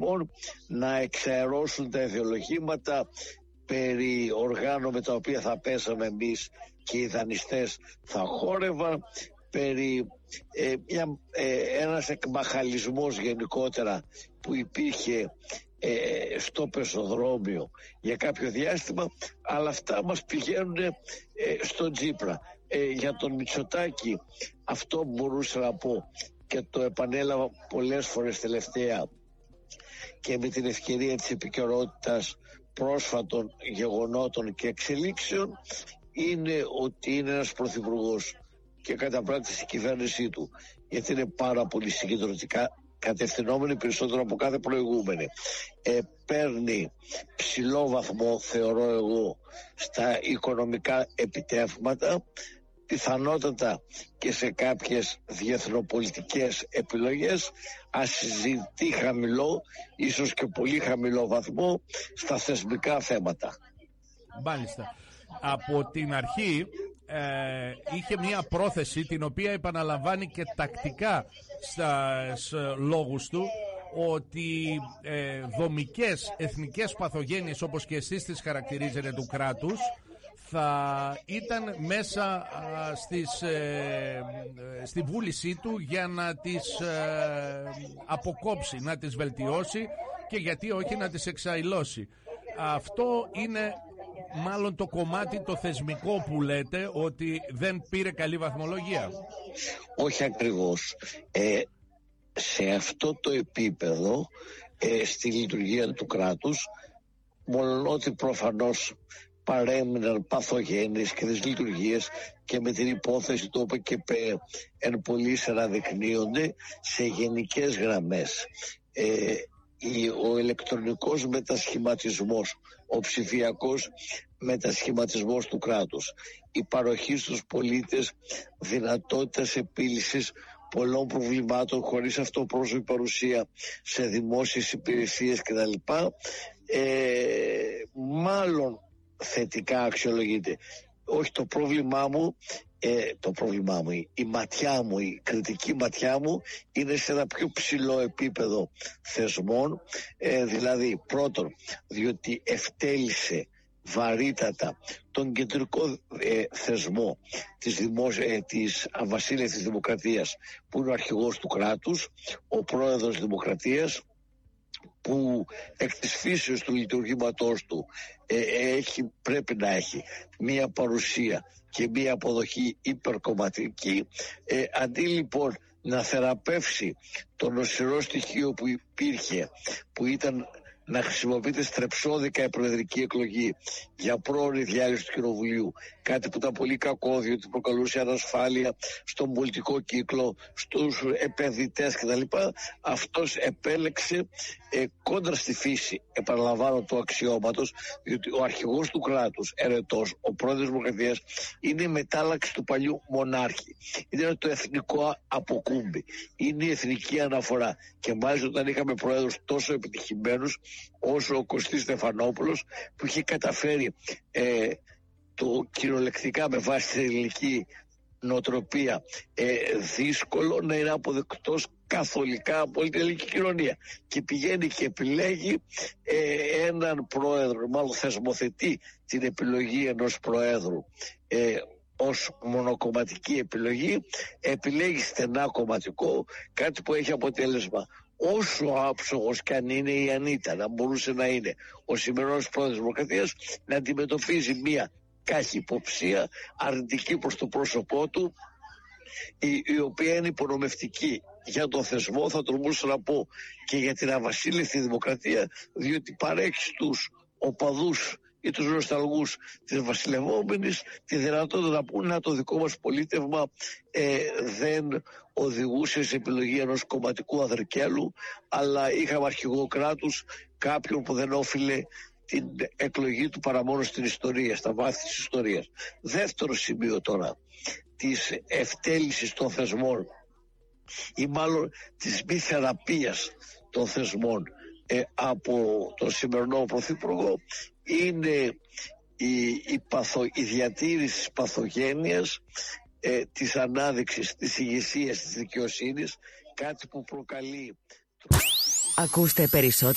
θεσμών να εξαερώσουν τα ιδεολογήματα περί οργάνων με τα οποία θα πέσαμε εμείς και οι δανειστές θα χόρευαν, περί ένας εκμαχαλισμός γενικότερα που υπήρχε στο πεζοδρόμιο για κάποιο διάστημα, αλλά αυτά μας πηγαίνουν στον Τσίπρα. Για τον Μητσοτάκη αυτό μπορούσα να πω και το επανέλαβα πολλές φορές τελευταία και με την ευκαιρία της επικαιρότητας πρόσφατων γεγονότων και εξελίξεων, είναι ότι είναι ένας πρωθυπουργός και κατά πράξη η κυβέρνησή του, γιατί είναι πάρα πολύ συγκεντρωτικά κατευθυνόμενη περισσότερο από κάθε προηγούμενη, παίρνει ψηλό βαθμό, θεωρώ εγώ, στα οικονομικά επιτεύγματα, πιθανότατα και σε κάποιες διεθνοπολιτικές επιλογές, ασυζητεί χαμηλό, ίσως και πολύ χαμηλό βαθμό στα θεσμικά θέματα. Μάλιστα. Από την αρχή είχε μια πρόθεση, την οποία επαναλαμβάνει και τακτικά στους λόγους του, ότι δομικές εθνικές παθογένειες, όπως και εσείς τις χαρακτηρίζετε, του κράτους, θα ήταν μέσα στη βούλησή του για να τις αποκόψει, να τις βελτιώσει και γιατί όχι να τις εξαϊλώσει. Αυτό είναι μάλλον το κομμάτι το θεσμικό που λέτε ότι δεν πήρε καλή βαθμολογία. Όχι ακριβώς. Σε αυτό το επίπεδο, στη λειτουργία του κράτους, μόνο ότι προφανώς παρέμειναν παθογένειες και τις λειτουργίες και με την υπόθεση του ΟΠΕΚΕΠΕ εν πολλοίς αναδεικνύονται σε γενικές γραμμές. Ο ηλεκτρονικός μετασχηματισμός, ο ψηφιακός μετασχηματισμός του κράτους, η παροχή στους πολίτες δυνατότητας επίλυσης πολλών προβλημάτων χωρίς αυτοπρόσωπη παρουσία σε δημόσιες υπηρεσίες κτλ. Μάλλον θετικά αξιολογείται. Όχι, το πρόβλημά μου, η ματιά μου, η κριτική ματιά μου είναι σε ένα πιο ψηλό επίπεδο θεσμών, δηλαδή πρώτον διότι ευτέλισε βαρύτατα τον κεντρικό θεσμό της αβασίλευτης δημοκρατίας, που είναι ο αρχηγός του κράτους, ο πρόεδρος δημοκρατίας, που εκ της φύσεως του λειτουργήματός του πρέπει να έχει μία παρουσία και μία αποδοχή υπερκομματική, αντί λοιπόν να θεραπεύσει το νοσηρό στοιχείο που υπήρχε, που ήταν να χρησιμοποιείται στρεψώδικα η προεδρική εκλογή για πρόωρη διάλυση του Κοινοβουλίου, κάτι που ήταν πολύ κακό διότι προκαλούσε ανασφάλεια στον πολιτικό κύκλο, στους επενδυτές κτλ. Αυτός επέλεξε κόντρα στη φύση, επαναλαμβάνω, του αξιώματος, διότι ο αρχηγός του κράτους, ερετός, ο πρόεδρος της Δημοκρατίας, είναι η μετάλλαξη του παλιού μονάρχη. Είναι το εθνικό αποκούμπι, είναι η εθνική αναφορά, και μάλιστα όταν είχαμε πρόεδρους τόσο επιτυχημένους όσο ο Κωστής Στεφανόπουλος, που είχε καταφέρει το κυριολεκτικά με βάση την ελληνική νοοτροπία δύσκολο να είναι αποδεκτός καθολικά από όλη την ελληνική κοινωνία, και πηγαίνει και επιλέγει έναν πρόεδρο, μάλλον θεσμοθετεί την επιλογή ενός προέδρου ως μονοκομματική επιλογή, επιλέγει στενά κομματικό, κάτι που έχει αποτέλεσμα, όσο άψογος και αν είναι η Ανίτα να μπορούσε να είναι ο σημερινός πρόεδρος της Δημοκρατίας, να αντιμετωπίζει μία καχυποψία αρνητική προς το πρόσωπό του, η οποία είναι υπονομευτική για τον θεσμό, θα τολμούσα να πω και για την αβασίλευτη δημοκρατία, διότι παρέχει στους οπαδούς ή τους νοσταλγούς της βασιλευόμενης τη δυνατότητα να πούνε να το δικό μας πολίτευμα δεν οδηγούσε σε επιλογή ενός κομματικού αδρικέλου, αλλά είχαμε αρχηγό κράτους κάποιον που δεν όφιλε την εκλογή του παρά μόνο στην ιστορία, στα βάθη της ιστορίας. Δεύτερο σημείο τώρα της ευτέλισης των θεσμών, ή μάλλον της μη θεραπείας των θεσμών από τον σημερινό πρωθυπουργό, είναι η διατήρηση της παθογένειας, της ανάδειξης της ηγεσίας της δικαιοσύνης, κάτι που προκαλεί. Ακούστε περισσότερο